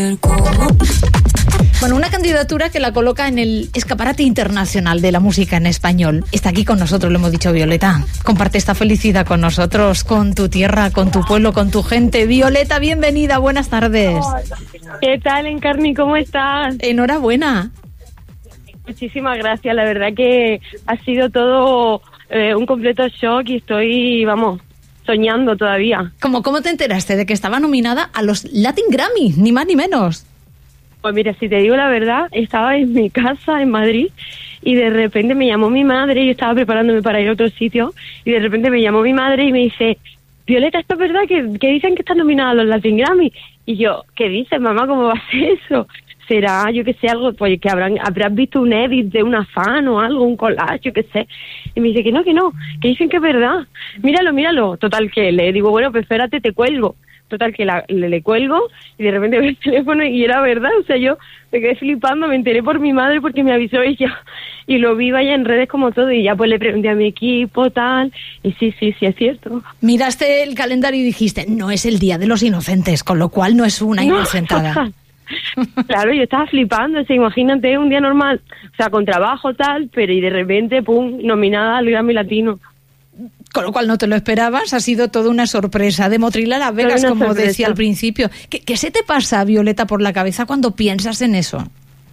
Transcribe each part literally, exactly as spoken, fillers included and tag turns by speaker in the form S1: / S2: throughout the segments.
S1: Bueno, una candidatura que la coloca en el escaparate internacional de la música en español. Está aquí con nosotros, lo hemos dicho, Violeta. Comparte esta felicidad con nosotros, con tu tierra, con tu pueblo, con tu gente. Violeta, bienvenida, buenas tardes.
S2: ¿Qué tal, Encarni? ¿Cómo estás?
S1: Enhorabuena.
S2: Muchísimas gracias, la verdad que ha sido todo eh, un completo shock y estoy, vamos, soñando todavía.
S1: ¿Cómo, ¿Cómo te enteraste de que estaba nominada a los Latin Grammy, ni más ni menos?
S2: Pues mira, si te digo la verdad, estaba en mi casa en Madrid y de repente me llamó mi madre, yo estaba preparándome para ir a otro sitio y de repente me llamó mi madre y me dice: Violeta, ¿esto es verdad que, que dicen que estás nominada a los Latin Grammy? Y yo, ¿qué dices, mamá? ¿Cómo va a ser eso? Será, yo qué sé, algo, pues que habrán habrás visto un edit de una fan o algo, un collage, yo qué sé. Y me dice que no, que no, que dicen que es verdad. Míralo, míralo. Total, que le digo, bueno, pues espérate, te cuelgo. Total, que la, le, le cuelgo y de repente veo el teléfono y era verdad. O sea, yo me quedé flipando, me enteré por mi madre porque me avisó ella y lo vi vaya en redes como todo y ya pues le pregunté a mi equipo, tal, y sí, sí, sí, es cierto.
S1: Miraste el calendario y dijiste, no es el Día de los Inocentes, con lo cual no es una inocentada.
S2: No, claro, yo estaba flipando, o sea, imagínate un día normal, o sea, con trabajo, tal, pero y de repente, pum, nominada al Grammy Latino.
S1: Con lo cual no te lo esperabas, ha sido toda una sorpresa. De Motril a Las Vegas, como sorpresa. Decía al principio. ¿Qué, ¿Qué se te pasa, Violeta, por la cabeza cuando piensas en eso?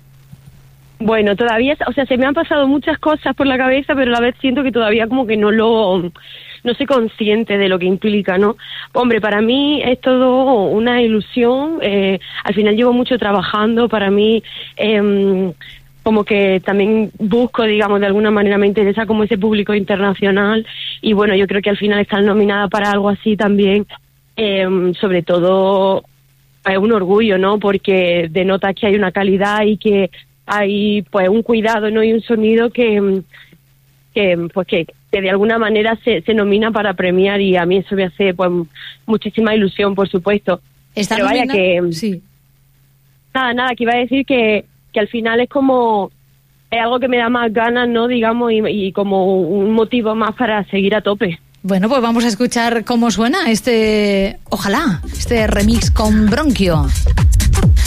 S2: Bueno, todavía, o sea, se me han pasado muchas cosas por la cabeza, pero a la vez siento que todavía como que no lo, no soy consciente de lo que implica, ¿no? Hombre, para mí es todo una ilusión, eh, al final llevo mucho trabajando, para mí, eh, como que también busco, digamos, de alguna manera me interesa como ese público internacional y bueno, yo creo que al final estar nominada para algo así también, eh, sobre todo es un orgullo, ¿no? Porque denota que hay una calidad y que hay pues un cuidado, ¿no? Y un sonido que, que pues que, que de alguna manera se, se nomina para premiar y a mí eso me hace pues muchísima ilusión, por supuesto.
S1: ¿Está
S2: Pero vaya
S1: nominada?
S2: que
S1: sí.
S2: Nada, nada, que iba a decir que que al final es como es algo que me da más ganas, ¿no? Digamos, y, y como un motivo más para seguir a tope.
S1: Bueno, pues vamos a escuchar cómo suena este, ojalá, este remix con Bronquio.